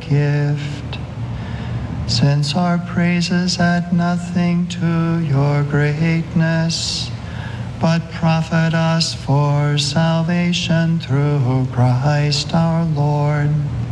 gift. Since our praises add nothing to your greatness, but profit us for salvation through Christ our Lord.